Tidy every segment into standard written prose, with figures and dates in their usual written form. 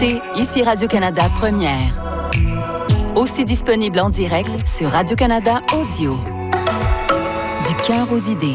Ici Radio-Canada Première. Aussi disponible en direct sur Radio-Canada Audio. Du cœur aux idées.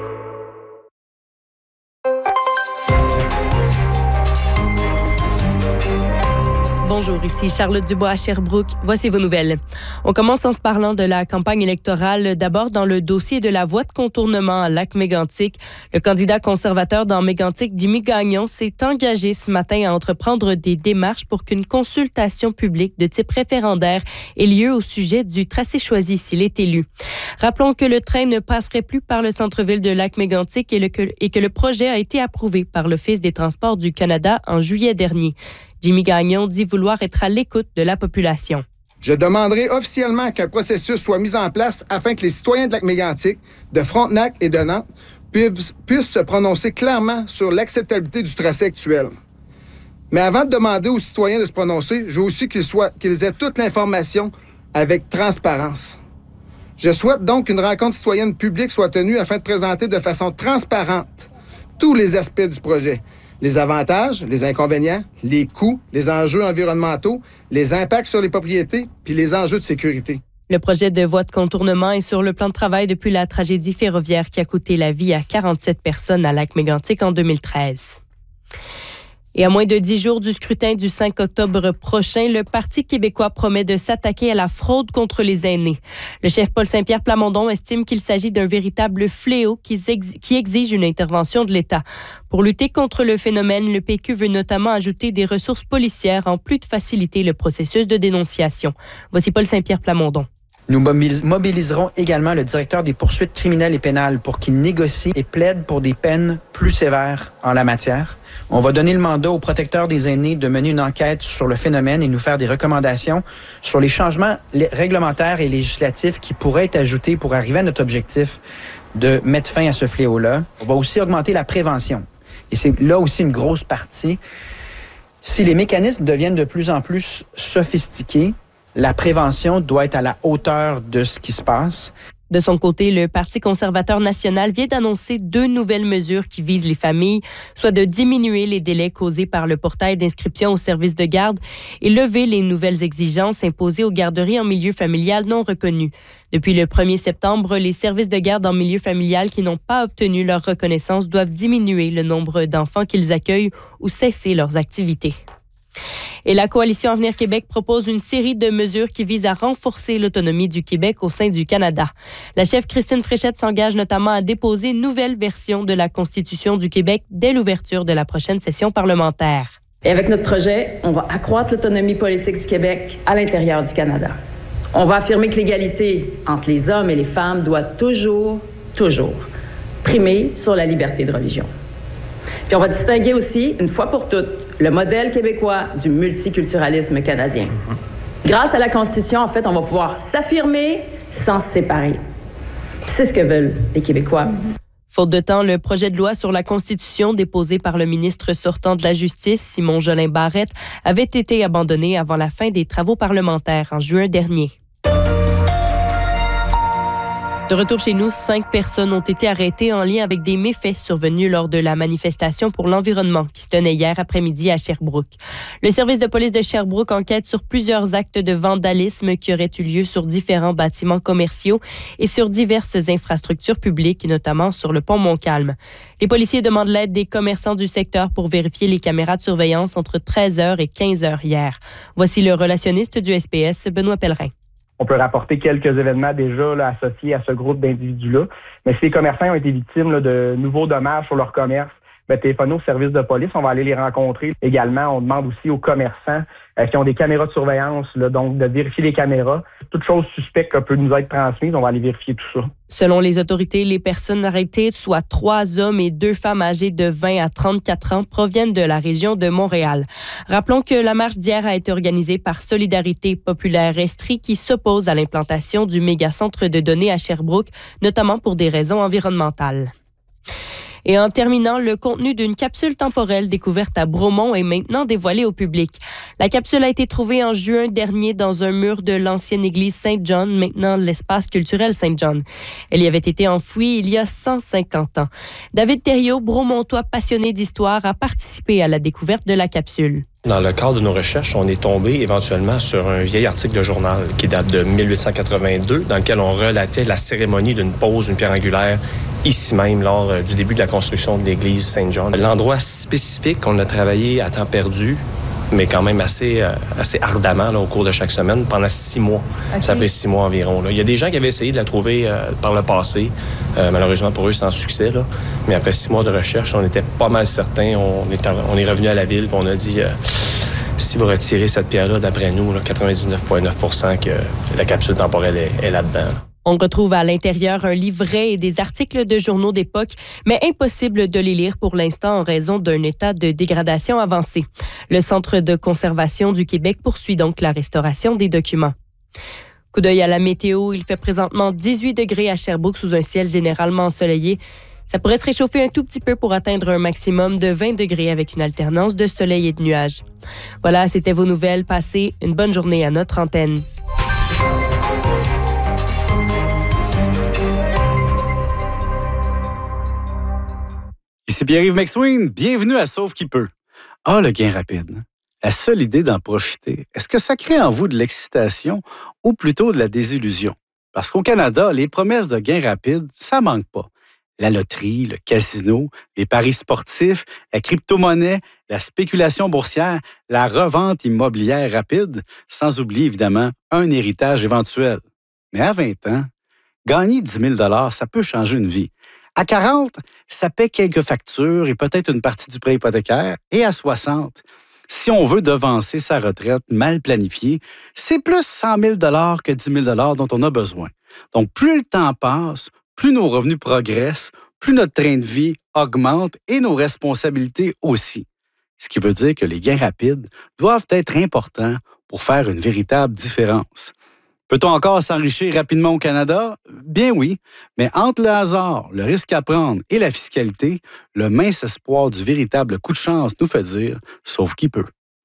Bonjour, ici Charlotte Dubois à Sherbrooke. Voici vos nouvelles. On commence en se parlant de la campagne électorale. D'abord, dans le dossier de la voie de contournement à Lac-Mégantic, le candidat conservateur dans Mégantic, Jimmy Gagnon, s'est engagé ce matin à entreprendre des démarches pour qu'une consultation publique de type référendaire ait lieu au sujet du tracé choisi s'il est élu. Rappelons que le train ne passerait plus par le centre-ville de Lac-Mégantic et que le projet a été approuvé par l'Office des transports du Canada en juillet dernier. Jimmy Gagnon dit vouloir être à l'écoute de la population. Je demanderai officiellement qu'un processus soit mis en place afin que les citoyens de Lac-Mégantic, de Frontenac et de Nantes puissent se prononcer clairement sur l'acceptabilité du tracé actuel. Mais avant de demander aux citoyens de se prononcer, je veux aussi qu'ils aient toute l'information avec transparence. Je souhaite donc qu'une rencontre citoyenne publique soit tenue afin de présenter de façon transparente tous les aspects du projet. Les avantages, les inconvénients, les coûts, les enjeux environnementaux, les impacts sur les propriétés, puis les enjeux de sécurité. Le projet de voie de contournement est sur le plan de travail depuis la tragédie ferroviaire qui a coûté la vie à 47 personnes à Lac-Mégantic en 2013. Et à moins de 10 jours du scrutin du 5 octobre prochain, le Parti québécois promet de s'attaquer à la fraude contre les aînés. Le chef Paul Saint-Pierre Plamondon estime qu'il s'agit d'un véritable fléau qui exige une intervention de l'État. Pour lutter contre le phénomène, le PQ veut notamment ajouter des ressources policières en plus de faciliter le processus de dénonciation. Voici Paul Saint-Pierre Plamondon. Nous mobiliserons également le directeur des poursuites criminelles et pénales pour qu'il négocie et plaide pour des peines plus sévères en la matière. On va donner le mandat au protecteur des aînés de mener une enquête sur le phénomène et nous faire des recommandations sur les changements réglementaires et législatifs qui pourraient être ajoutés pour arriver à notre objectif de mettre fin à ce fléau-là. On va aussi augmenter la prévention. Et c'est là aussi une grosse partie. Si les mécanismes deviennent de plus en plus sophistiqués, la prévention doit être à la hauteur de ce qui se passe. De son côté, le Parti conservateur national vient d'annoncer 2 nouvelles mesures qui visent les familles, soit de diminuer les délais causés par le portail d'inscription au service de garde et lever les nouvelles exigences imposées aux garderies en milieu familial non reconnues. Depuis le 1er septembre, les services de garde en milieu familial qui n'ont pas obtenu leur reconnaissance doivent diminuer le nombre d'enfants qu'ils accueillent ou cesser leurs activités. Et la Coalition Avenir Québec propose une série de mesures qui visent à renforcer l'autonomie du Québec au sein du Canada. La chef Christine Fréchette s'engage notamment à déposer une nouvelle version de la Constitution du Québec dès l'ouverture de la prochaine session parlementaire. Et avec notre projet, on va accroître l'autonomie politique du Québec à l'intérieur du Canada. On va affirmer que l'égalité entre les hommes et les femmes doit toujours primer sur la liberté de religion. Puis on va distinguer aussi, une fois pour toutes, le modèle québécois du multiculturalisme canadien. Grâce à la Constitution, en fait, on va pouvoir s'affirmer sans se séparer. C'est ce que veulent les Québécois. Faute de temps, le projet de loi sur la Constitution déposé par le ministre sortant de la Justice, Simon Jolin Barrette, avait été abandonné avant la fin des travaux parlementaires en juin dernier. De retour chez nous, 5 personnes ont été arrêtées en lien avec des méfaits survenus lors de la manifestation pour l'environnement qui se tenait hier après-midi à Sherbrooke. Le service de police de Sherbrooke enquête sur plusieurs actes de vandalisme qui auraient eu lieu sur différents bâtiments commerciaux et sur diverses infrastructures publiques, notamment sur le pont Montcalm. Les policiers demandent l'aide des commerçants du secteur pour vérifier les caméras de surveillance entre 13h et 15h hier. Voici le relationniste du SPS, Benoît Pellerin. On peut rapporter quelques événements déjà là, associés à ce groupe d'individus-là. Mais si les commerçants ont été victimes là, de nouveaux dommages sur leur commerce, téléphonez au service de police, on va aller les rencontrer. Également, on demande aussi aux commerçants qui ont des caméras de surveillance, là, donc de vérifier les caméras. Toute chose suspecte qui peut nous être transmise, on va aller vérifier tout ça. Selon les autorités, les personnes arrêtées, soit 3 hommes et 2 femmes âgées de 20 à 34 ans, proviennent de la région de Montréal. Rappelons que la marche d'hier a été organisée par Solidarité Populaire Estrie qui s'oppose à l'implantation du méga-centre de données à Sherbrooke, notamment pour des raisons environnementales. Et en terminant, le contenu d'une capsule temporelle découverte à Bromont est maintenant dévoilé au public. La capsule a été trouvée en juin dernier dans un mur de l'ancienne église Saint-John, maintenant l'espace culturel Saint-John. Elle y avait été enfouie il y a 150 ans. David Thériault, bromontois passionné d'histoire, a participé à la découverte de la capsule. Dans le cadre de nos recherches, on est tombé éventuellement sur un vieil article de journal qui date de 1882, dans lequel on relatait la cérémonie d'une pose d'une pierre angulaire ici même lors du début de la construction de l'église Saint-John. L'endroit spécifique, on a travaillé à temps perdu, mais quand même assez ardemment là, au cours de chaque semaine, pendant 6 mois. Okay. Ça fait 6 mois environ. Là. Il y a des gens qui avaient essayé de la trouver par le passé, malheureusement pour eux sans succès. Là. Mais après 6 mois de recherche, on était pas mal certains. On est revenu à la ville et on a dit si vous retirez cette pierre-là, d'après nous, là, 99,9% que la capsule temporelle est là-dedans. Là. On retrouve à l'intérieur un livret et des articles de journaux d'époque, mais impossible de les lire pour l'instant en raison d'un état de dégradation avancé. Le Centre de conservation du Québec poursuit donc la restauration des documents. Coup d'œil à la météo, il fait présentement 18 degrés à Sherbrooke sous un ciel généralement ensoleillé. Ça pourrait se réchauffer un tout petit peu pour atteindre un maximum de 20 degrés avec une alternance de soleil et de nuages. Voilà, c'était vos nouvelles. Passez une bonne journée à notre antenne. Ici Pierre-Yves McSween, bienvenue à Sauve qui peut. Ah, le gain rapide. La seule idée d'en profiter, est-ce que ça crée en vous de l'excitation ou plutôt de la désillusion? Parce qu'au Canada, les promesses de gains rapides, ça manque pas. La loterie, le casino, les paris sportifs, la crypto-monnaie, la spéculation boursière, la revente immobilière rapide, sans oublier évidemment un héritage éventuel. Mais à 20 ans, gagner 10 000 $, ça peut changer une vie. À 40, ça paie quelques factures et peut-être une partie du prêt hypothécaire. Et à 60, si on veut devancer sa retraite mal planifiée, c'est plus 100 000 $ que 10 000 $ dont on a besoin. Donc, plus le temps passe, plus nos revenus progressent, plus notre train de vie augmente et nos responsabilités aussi. Ce qui veut dire que les gains rapides doivent être importants pour faire une véritable différence. Peut-on encore s'enrichir rapidement au Canada? Bien oui, mais entre le hasard, le risque à prendre et la fiscalité, le mince espoir du véritable coup de chance nous fait dire « sauf qui peut ».